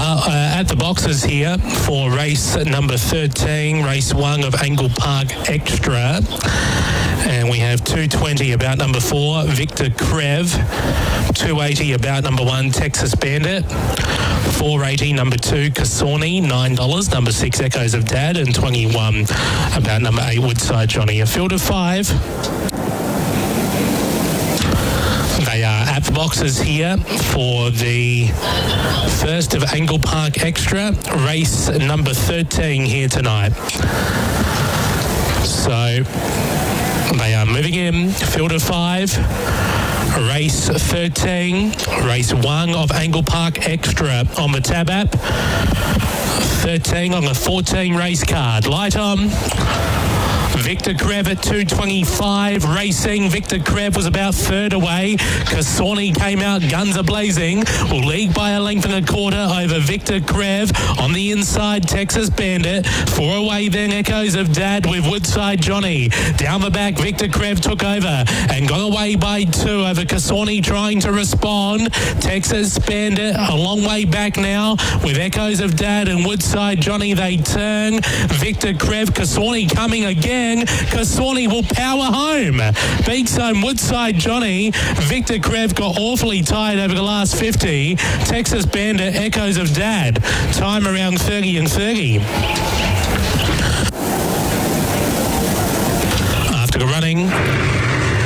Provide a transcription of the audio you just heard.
are at the boxes here for race number 13, race 1 of Angle Park Extra. And we have 220 about number 4, Victor Krev. 280 about number 1, Texas Bandit. 480 number 2, Kasoni, $9. Number 6, Echoes of Dad. And 21 about number 8, Woodside Johnny. A field of 5. They are at the boxes here for the first of Angle Park Extra, race number 13 here tonight. So they are moving in, field of 5, race 13, race 1 of Angle Park Extra on the Tab app. 13 on the 14 race card. Light on. Victor Krev at 225 racing. Victor Krev was about third away. Kasoni came out guns a-blazing. Will lead by a length and a quarter over Victor Krev. On the inside, Texas Bandit. 4 away then, Echoes of Dad with Woodside Johnny. Down the back, Victor Krev took over and got away by 2 over Kasoni trying to respond. Texas Bandit a long way back now with Echoes of Dad and Woodside Johnny. They turn. Victor Krev, Kasoni coming again. Kasoni will power home. Beats home Woodside Johnny. Victor Krev got awfully tired over the last 50. Texas Bandit, Echoes of Dad. Time around 30 and 30. After the running,